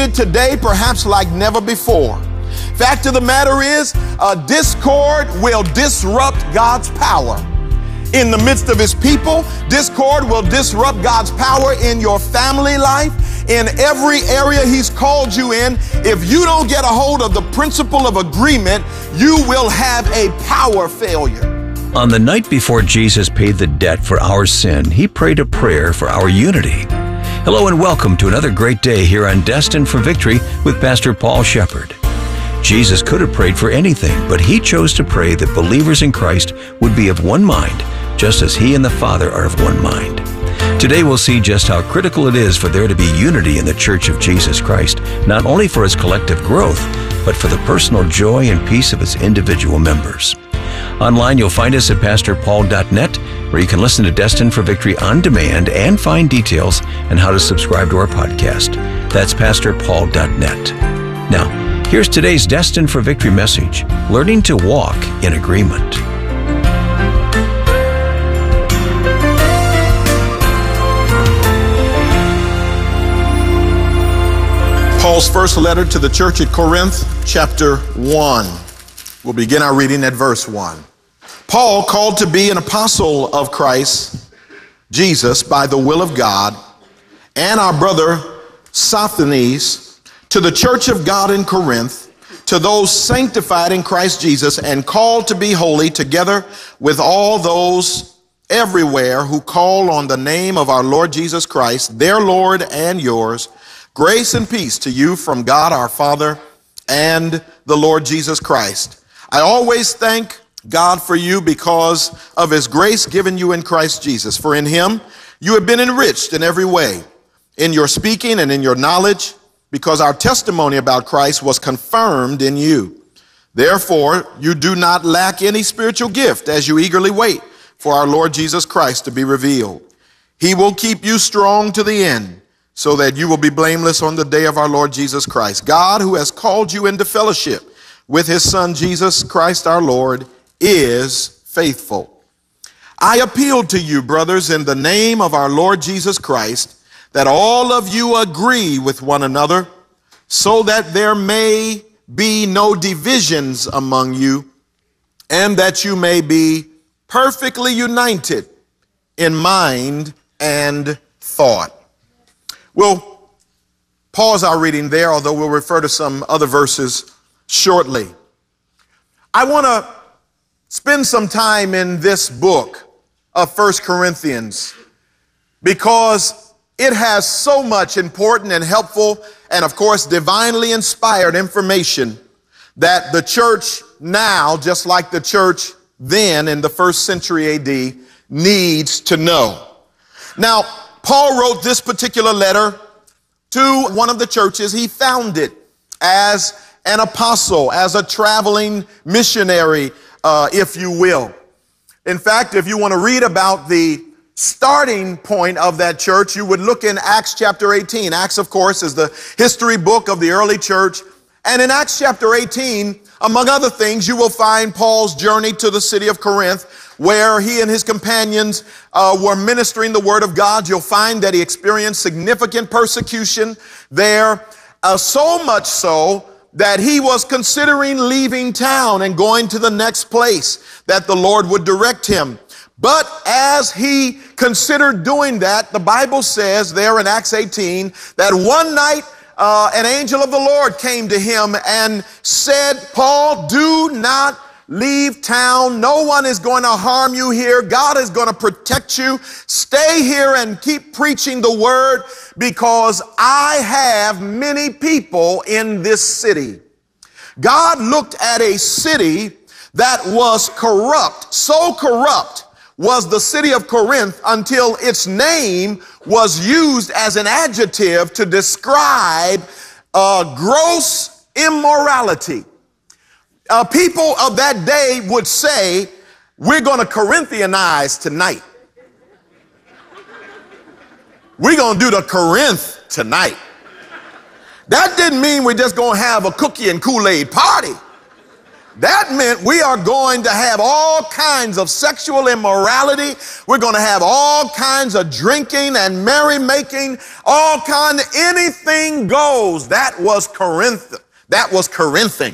needed today perhaps like never before. Fact of the matter is, discord will disrupt God's power in the midst of his people. Discord will disrupt God's power in your family life, in every area he's called you in. If you don't get a hold of the principle of agreement, you will have a power failure. On the night before Jesus paid the debt for our sin, he prayed a prayer for our unity. Hello and welcome to another great day here on Destined for Victory with Pastor Paul Shepherd. Jesus could have prayed for anything, but he chose to pray that believers in Christ would be of one mind, just as he and the Father are of one mind. Today we'll see just how critical it is for there to be unity in the Church of Jesus Christ, not only for its collective growth, but for the personal joy and peace of its individual members. Online you'll find us at pastorpaul.net, where you can listen to Destined for Victory on demand and find details on how to subscribe to our podcast. That's pastorpaul.net. Now, here's today's Destined for Victory message, learning to walk in agreement. Paul's first letter to the church at Corinth, chapter 1. We'll begin our reading at verse 1. Paul, called to be an apostle of Christ Jesus by the will of God, and our brother Sosthenes, to the church of God in Corinth, to those sanctified in Christ Jesus and called to be holy, together with all those everywhere who call on the name of our Lord Jesus Christ, their Lord and yours, grace and peace to you from God our Father and the Lord Jesus Christ. I always thank God for you because of his grace given you in Christ Jesus. For in him you have been enriched in every way, in your speaking and in your knowledge, because our testimony about Christ was confirmed in you. Therefore, you do not lack any spiritual gift as you eagerly wait for our Lord Jesus Christ to be revealed. He will keep you strong to the end, so that you will be blameless on the day of our Lord Jesus Christ. God, who has called you into fellowship with his Son, Jesus Christ our Lord, is faithful. I appeal to you, brothers, in the name of our Lord Jesus Christ, that all of you agree with one another, so that there may be no divisions among you, and that you may be perfectly united in mind and thought. We'll pause our reading there, although we'll refer to some other verses shortly. I want to spend some time in this book of 1 Corinthians because it has so much important and helpful and, of course, divinely inspired information that the church now, just like the church then in the first century AD, needs to know. Now, Paul wrote this particular letter to one of the churches he founded as an apostle, as a traveling missionary, if you will. In fact, if you want to read about the starting point of that church, you would look in Acts chapter 18. Acts, of course, is the history book of the early church. And in Acts chapter 18, among other things, you will find Paul's journey to the city of Corinth, where he and his companions were ministering the word of God. You'll find that he experienced significant persecution there, so much so that he was considering leaving town and going to the next place that the Lord would direct him. But as he considered doing that, the Bible says there in Acts 18 that one night an angel of the Lord came to him and said, Paul, do not leave town. No one is going to harm you here. God is going to protect you. Stay here and keep preaching the word, because I have many people in this city. God looked at a city that was corrupt. So corrupt was the city of Corinth until its name was used as an adjective to describe gross immorality. People of that day would say, we're going to Corinthianize tonight. We're going to do the Corinth tonight. That didn't mean we're just going to have a cookie and Kool-Aid party. That meant we are going to have all kinds of sexual immorality. We're going to have all kinds of drinking and merrymaking, anything goes. That was Corinth. That was Corinthing.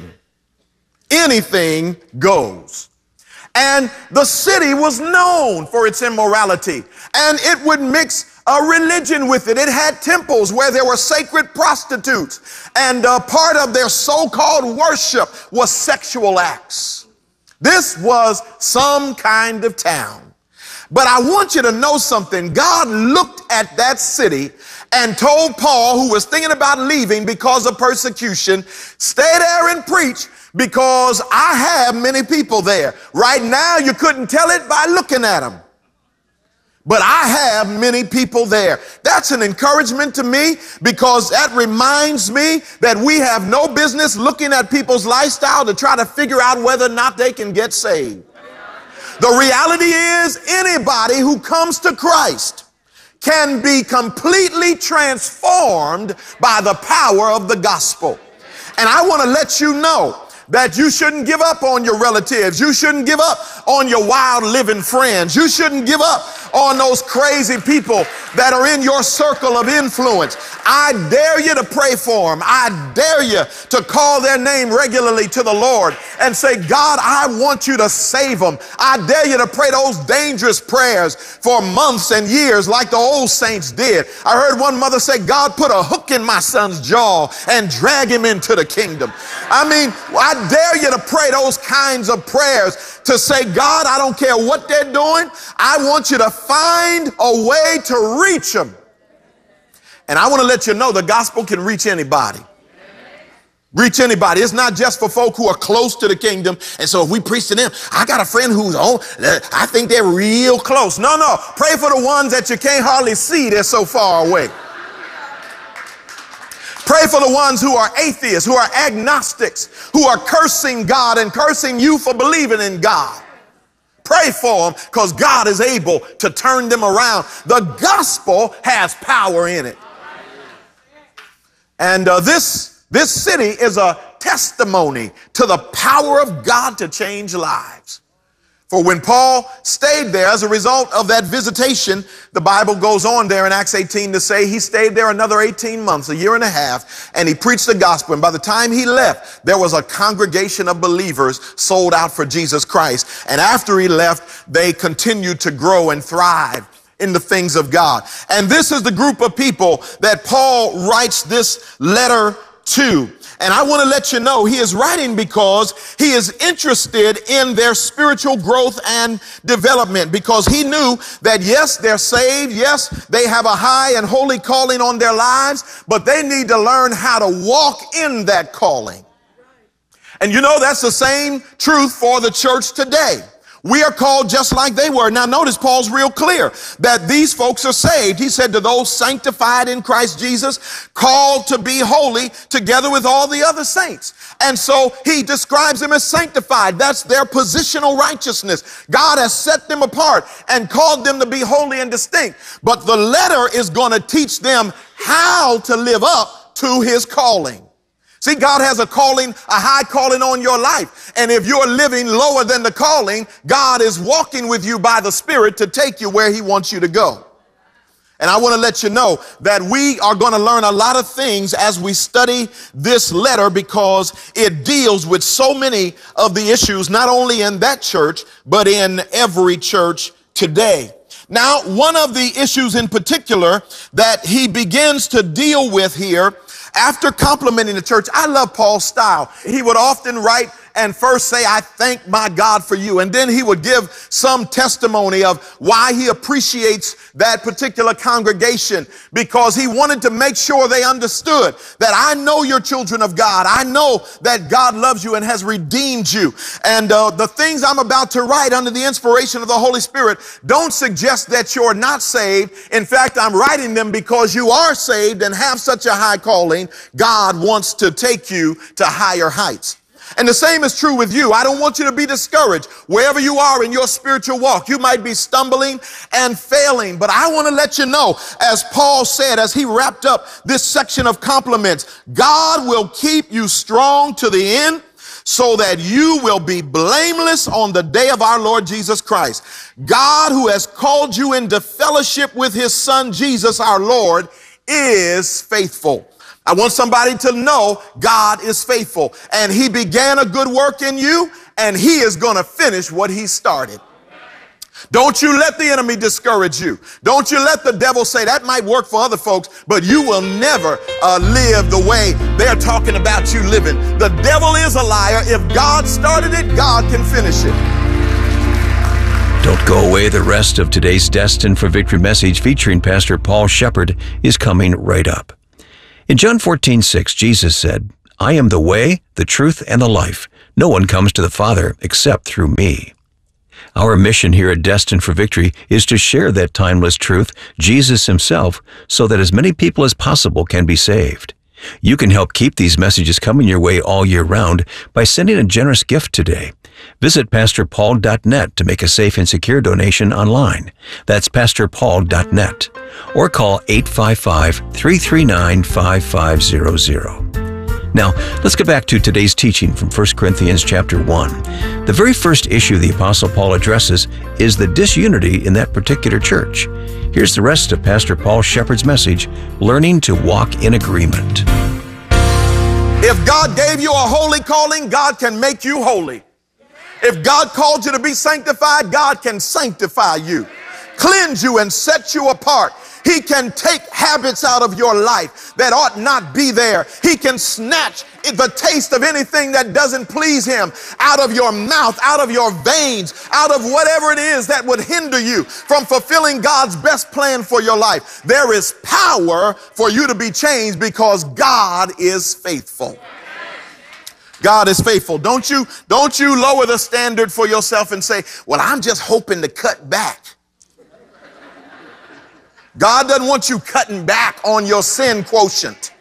Anything goes. And the city was known for its immorality, and it would mix a religion with it. It had temples where there were sacred prostitutes, and part of their so-called worship was sexual acts. This was some kind of town. But I want you to know something. God looked at that city and told Paul, who was thinking about leaving because of persecution, stay there and preach, because I have many people there. Right now, you couldn't tell it by looking at them, but I have many people there. That's an encouragement to me, because that reminds me that we have no business looking at people's lifestyle to try to figure out whether or not they can get saved. The reality is, anybody who comes to Christ can be completely transformed by the power of the gospel. And I want to let you know that you shouldn't give up on your relatives. You shouldn't give up on your wild living friends. You shouldn't give up on those crazy people that are in your circle of influence. I dare you to pray for them. I dare you to call their name regularly to the Lord and say, God, I want you to save them. I dare you to pray those dangerous prayers for months and years like the old saints did. I heard one mother say, God, put a hook in my son's jaw and drag him into the kingdom. I mean, I dare you to pray those kinds of prayers, to say, God, I don't care what they're doing. I want you to find a way to reach them. And I want to let you know the gospel can reach anybody. Reach anybody. It's not just for folk who are close to the kingdom. And so if we preach to them, I got a friend who's on, I think they're real close. No. Pray for the ones that you can't hardly see. They're so far away. Pray for the ones who are atheists, who are agnostics, who are cursing God and cursing you for believing in God. Pray for them, because God is able to turn them around. The gospel has power in it. And this city is a testimony to the power of God to change lives. For when Paul stayed there as a result of that visitation, the Bible goes on there in Acts 18 to say he stayed there another 18 months, a year and a half, and he preached the gospel. And by the time he left, there was a congregation of believers sold out for Jesus Christ. And after he left, they continued to grow and thrive in the things of God. And this is the group of people that Paul writes this letter to. And I want to let you know he is writing because he is interested in their spiritual growth and development, because he knew that, yes, they're saved. Yes, they have a high and holy calling on their lives, but they need to learn how to walk in that calling. And you know, that's the same truth for the church today. We are called just like they were. Now notice Paul's real clear that these folks are saved. He said to those sanctified in Christ Jesus, called to be holy together with all the other saints. And so he describes them as sanctified. That's their positional righteousness. God has set them apart and called them to be holy and distinct. But the letter is going to teach them how to live up to his calling. See, God has a calling, a high calling on your life. And if you're living lower than the calling, God is walking with you by the Spirit to take you where he wants you to go. And I want to let you know that we are going to learn a lot of things as we study this letter, because it deals with so many of the issues, not only in that church, but in every church today. Now, one of the issues in particular that he begins to deal with here, after complimenting the church, I love Paul's style. He would often write and first say, I thank my God for you. And then he would give some testimony of why he appreciates that particular congregation, because he wanted to make sure they understood that I know you're children of God. I know that God loves you and has redeemed you. And the things I'm about to write under the inspiration of the Holy Spirit don't suggest that you're not saved. In fact, I'm writing them because you are saved and have such a high calling. God wants to take you to higher heights. And the same is true with you. I don't want you to be discouraged. Wherever you are in your spiritual walk, you might be stumbling and failing. But I want to let you know, as Paul said, as he wrapped up this section of compliments, God will keep you strong to the end, so that you will be blameless on the day of our Lord Jesus Christ. God, who has called you into fellowship with his son, Jesus, our Lord, is faithful. I want somebody to know God is faithful, and he began a good work in you, and he is going to finish what he started. Don't you let the enemy discourage you. Don't you let the devil say that might work for other folks, but you will never live the way they're talking about you living. The devil is a liar. If God started it, God can finish it. Don't go away. The rest of today's Destined for Victory message featuring Pastor Paul Shepherd is coming right up. In John 14:6, Jesus said, I am the way, the truth, and the life. No one comes to the Father except through me. Our mission here at Destined for Victory is to share that timeless truth, Jesus himself, so that as many people as possible can be saved. You can help keep these messages coming your way all year round by sending a generous gift today. Visit PastorPaul.net to make a safe and secure donation online. That's PastorPaul.net. Or call 855-339-5500. Now, let's get back to today's teaching from 1 Corinthians chapter 1. The very first issue the Apostle Paul addresses is the disunity in that particular church. Here's the rest of Pastor Paul Shepherd's message, Learning to Walk in Agreement. If God gave you a holy calling, God can make you holy. If God called you to be sanctified, God can sanctify you, cleanse you, and set you apart. He can take habits out of your life that ought not be there. He can snatch the taste of anything that doesn't please him out of your mouth, out of your veins, out of whatever it is that would hinder you from fulfilling God's best plan for your life. There is power for you to be changed because God is faithful. God is faithful. Don't you lower the standard for yourself and say, well, I'm just hoping to cut back. God doesn't want you cutting back on your sin quotient.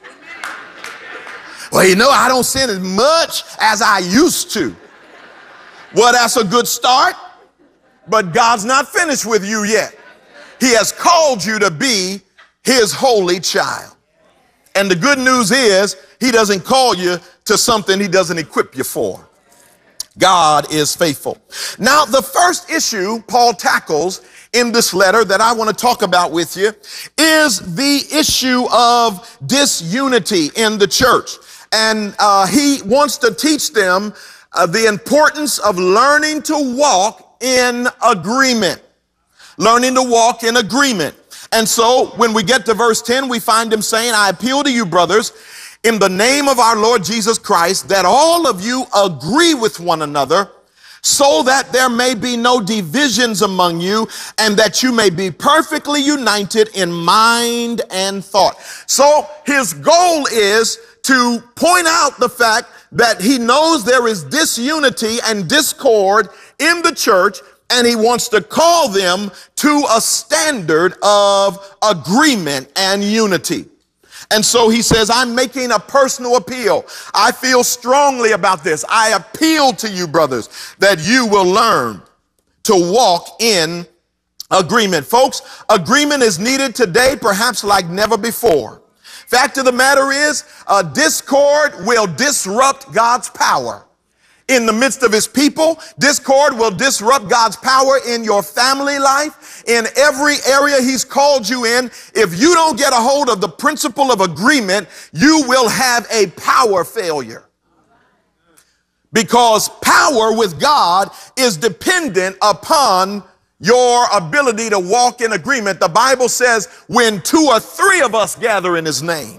Well, I don't sin as much as I used to. Well, that's a good start, but God's not finished with you yet. He has called you to be his holy child. And the good news is he doesn't call you to something he doesn't equip you for. God is faithful. Now, the first issue Paul tackles in this letter that I want to talk about with you is the issue of disunity in the church. And he wants to teach them the importance of learning to walk in agreement. Learning to walk in agreement. And so when we get to verse 10, we find him saying, I appeal to you, brothers, in the name of our Lord Jesus Christ, that all of you agree with one another, so that there may be no divisions among you, and that you may be perfectly united in mind and thought. So his goal is to point out the fact that he knows there is disunity and discord in the church, and he wants to call them to a standard of agreement and unity. And so he says, I'm making a personal appeal. I feel strongly about this. I appeal to you, brothers, that you will learn to walk in agreement. Folks, agreement is needed today, perhaps like never before. Fact of the matter is, discord will disrupt God's power in the midst of his people. Discord will disrupt God's power in your family life, in every area he's called you in. If you don't get a hold of the principle of agreement, you will have a power failure. Because power with God is dependent upon your ability to walk in agreement. The Bible says when 2 or 3 of us gather in his name.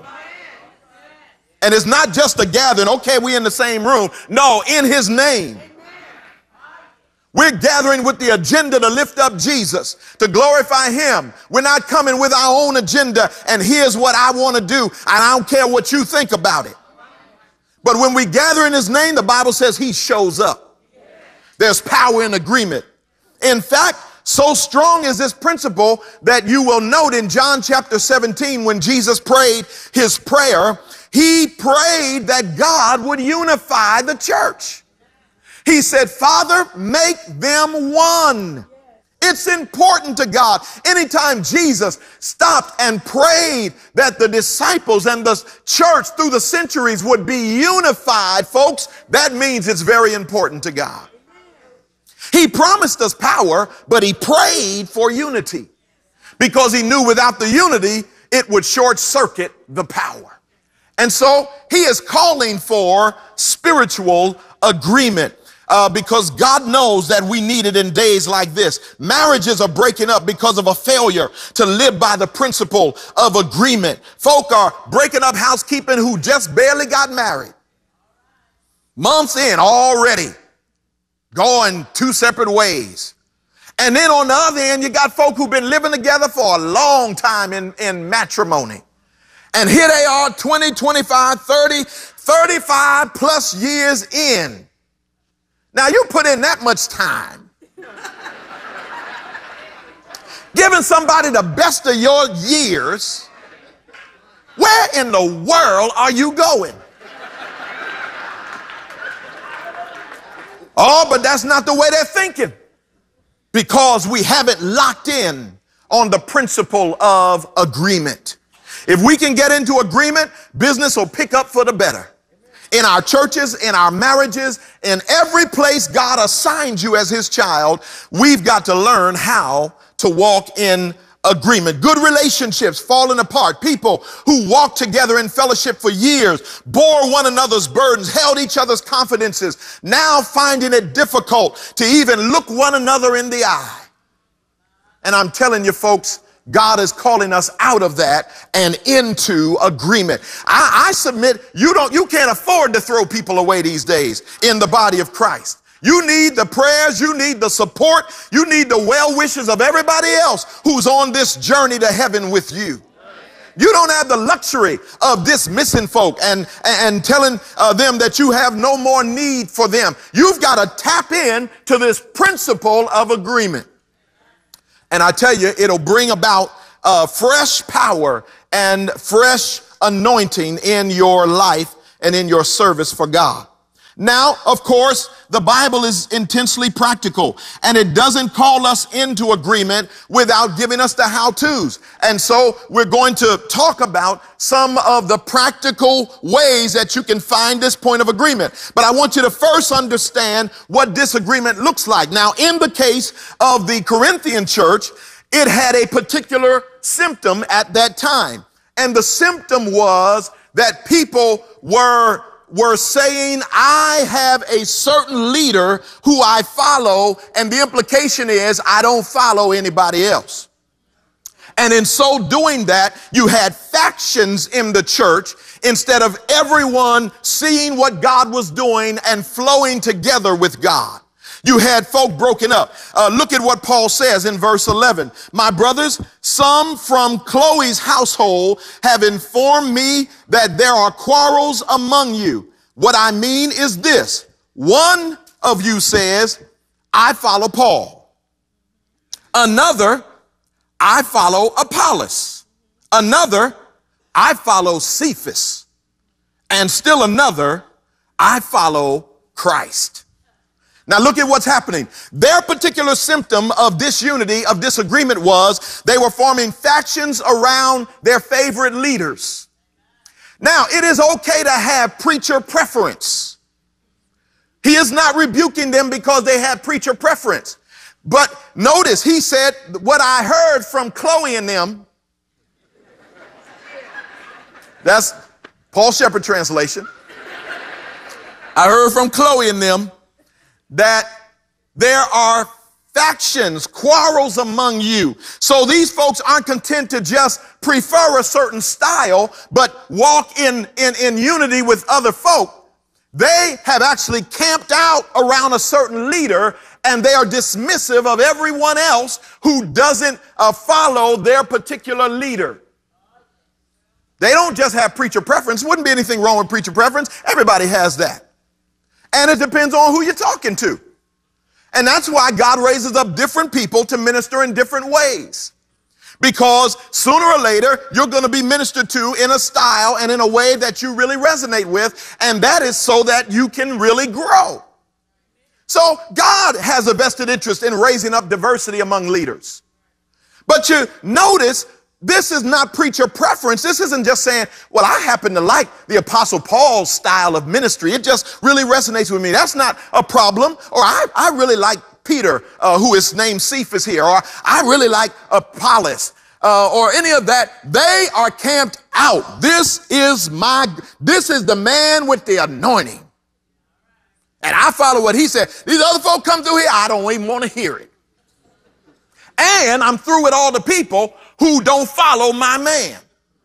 And it's not just a gathering. Okay, we in the same room. No, in his name. We're gathering with the agenda to lift up Jesus, to glorify him. We're not coming with our own agenda and here's what I want to do, and I don't care what you think about it. But when we gather in his name, the Bible says he shows up. There's power in agreement. In fact, so strong is this principle that you will note in John chapter 17 when Jesus prayed his prayer, he prayed that God would unify the church. He said, Father, make them one. It's important to God. Anytime Jesus stopped and prayed that the disciples and the church through the centuries would be unified, folks, that means it's very important to God. He promised us power, but he prayed for unity because he knew without the unity, it would short circuit the power. And so he is calling for spiritual agreement because God knows that we need it in days like this. Marriages are breaking up because of a failure to live by the principle of agreement. Folk are breaking up housekeeping who just barely got married. Months in already, going two separate ways. And then on the other end, you got folk who've been living together for a long time in matrimony. And here they are 20, 25, 30, 35 plus years in. Now you put in that much time. Giving somebody the best of your years. Where in the world are you going? Oh, but that's not the way they're thinking. Because we haven't locked in on the principle of agreement. If we can get into agreement, business will pick up for the better. In our churches, in our marriages, in every place God assigns you as his child, we've got to learn how to walk in agreement. Good relationships falling apart. People who walked together in fellowship for years, bore one another's burdens, held each other's confidences, now finding it difficult to even look one another in the eye. And I'm telling you folks, God is calling us out of that and into agreement. I submit you can't afford to throw people away these days in the body of Christ. You need the prayers, you need the support, you need the well wishes of everybody else who's on this journey to heaven with you. You don't have the luxury of dismissing folk and telling them that you have no more need for them. You've got to tap in to this principle of agreement. And I tell you, it'll bring about fresh power and fresh anointing in your life and in your service for God. Now, of course, the Bible is intensely practical, and it doesn't call us into agreement without giving us the how-tos. And so we're going to talk about some of the practical ways that you can find this point of agreement. But I want you to first understand what disagreement looks like. Now, in the case of the Corinthian church, it had a particular symptom at that time. And the symptom was that people were saying, I have a certain leader who I follow, and the implication is I don't follow anybody else. And in so doing that, you had factions in the church instead of everyone seeing what God was doing and flowing together with God. You had folk broken up. Look at what Paul says in verse 11. My brothers, some from Chloe's household have informed me that there are quarrels among you. What I mean is this. One of you says, I follow Paul. Another, I follow Apollos. Another, I follow Cephas. And still another, I follow Christ. Now look at what's happening. Their particular symptom of disunity, of disagreement was they were forming factions around their favorite leaders. Now, it is okay to have preacher preference. He is not rebuking them because they had preacher preference. But notice he said, what I heard from Chloe and them, that's Paul Shepherd translation. I heard from Chloe and them that there are factions, quarrels among you. So these folks aren't content to just prefer a certain style, but walk in unity with other folk. They have actually camped out around a certain leader, and they are dismissive of everyone else who doesn't follow their particular leader. They don't just have preacher preference. Wouldn't be anything wrong with preacher preference. Everybody has that. And it depends on who you're talking to. And that's why God raises up different people to minister in different ways. Because sooner or later, you're going to be ministered to in a style and in a way that you really resonate with. And that is so that you can really grow. So God has a vested interest in raising up diversity among leaders. But you notice, this is not preacher preference. This isn't just saying, well, I happen to like the Apostle Paul's style of ministry. It just really resonates with me. That's not a problem. Or I really like Peter, who is named Cephas here. Or I really like Apollos. Or any of that. They are camped out. This is the man with the anointing. And I follow what he said. These other folk come through here, I don't even want to hear it. And I'm through with all the people who don't follow my man.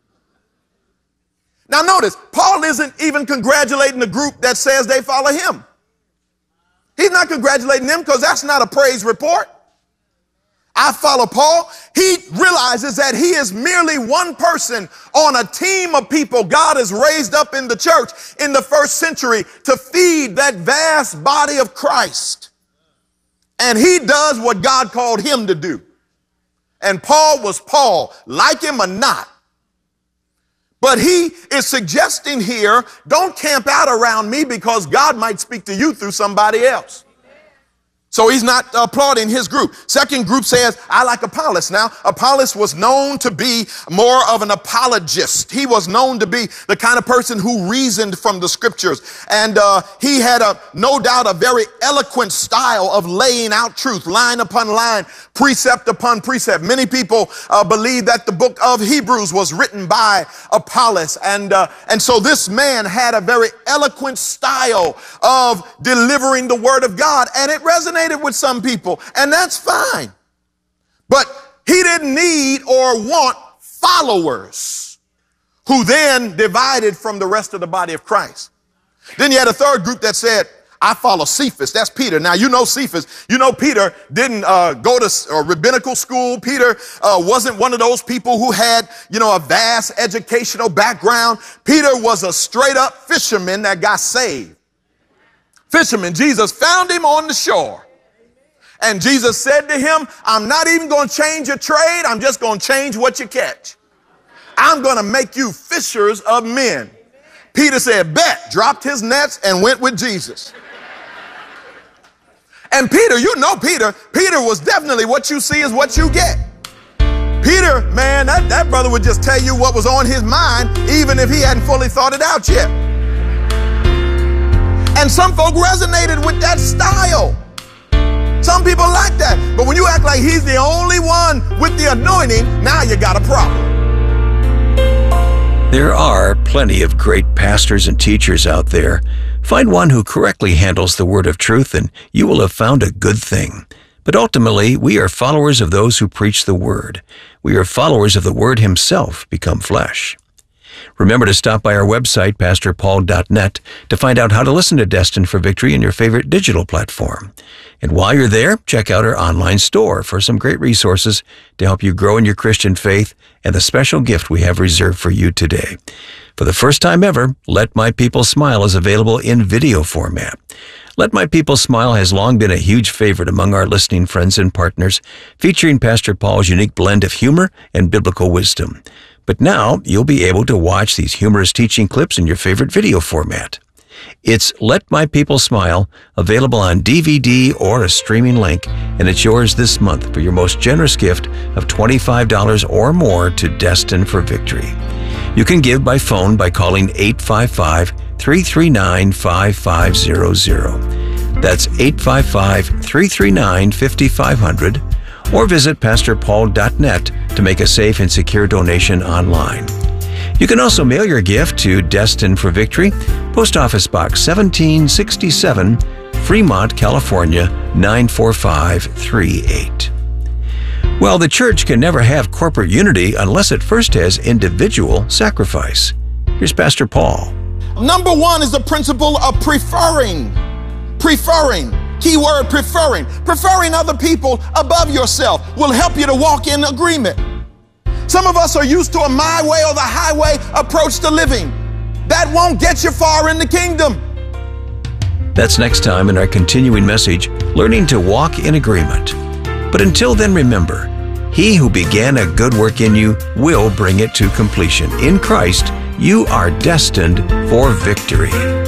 Now notice, Paul isn't even congratulating the group that says they follow him. He's not congratulating them because that's not a praise report. I follow Paul. He realizes that he is merely one person on a team of people God has raised up in the church in the first century to feed that vast body of Christ. And he does what God called him to do. And Paul was Paul, like him or not. But he is suggesting here, don't camp out around me because God might speak to you through somebody else. So he's not applauding his group. Second group says, I like Apollos. Now, Apollos was known to be more of an apologist. He was known to be the kind of person who reasoned from the scriptures. And he had no doubt a very eloquent style of laying out truth, line upon line, precept upon precept. Many people believe that the book of Hebrews was written by Apollos. And so this man had a very eloquent style of delivering the word of God. And it resonated with some people, and that's fine. But he didn't need or want followers who then divided from the rest of the body of Christ. Then you had a third group that said, I follow Cephas. That's Peter. Now, you know Cephas. You know Peter didn't go to rabbinical school. Peter wasn't one of those people who had, a vast educational background. Peter was a straight up fisherman that got saved. Fisherman. Jesus found him on the shore. And Jesus said to him, I'm not even going to change your trade. I'm just going to change what you catch. I'm going to make you fishers of men. Peter said, bet, dropped his nets and went with Jesus. And Peter, Peter was definitely what you see is what you get. Peter, man, that brother would just tell you what was on his mind, even if he hadn't fully thought it out yet. And some folk resonated with that style. Some people like that. But when you act like he's the only one with the anointing, now you got a problem. There are plenty of great pastors and teachers out there. Find one who correctly handles the word of truth, and you will have found a good thing. But ultimately, we are followers of those who preach the word. We are followers of the word himself become flesh. Remember to stop by our website, pastorpaul.net, to find out how to listen to Destined for Victory in your favorite digital platform. And while you're there, check out our online store for some great resources to help you grow in your Christian faith and the special gift we have reserved for you today. For the first time ever, Let My People Smile is available in video format. Let My People Smile has long been a huge favorite among our listening friends and partners, featuring Pastor Paul's unique blend of humor and biblical wisdom. But now you'll be able to watch these humorous teaching clips in your favorite video format. It's Let My People Smile, available on DVD or a streaming link, and it's yours this month for your most generous gift of $25 or more to Destined for Victory. You can give by phone by calling 855-339-5500. That's 855-339-5500. Or visit pastorpaul.net to make a safe and secure donation online. You can also mail your gift to Destined for Victory, Post Office Box 1767, Fremont, California 94538. Well, the church can never have corporate unity unless it first has individual sacrifice. Here's Pastor Paul. Number one is the principle of preferring. Preferring. Key word, preferring. Preferring other people above yourself will help you to walk in agreement. Some of us are used to a my way or the highway approach to living. That won't get you far in the kingdom. That's next time in our continuing message, Learning to Walk in Agreement. But until then, remember, he who began a good work in you will bring it to completion. In Christ, you are destined for victory.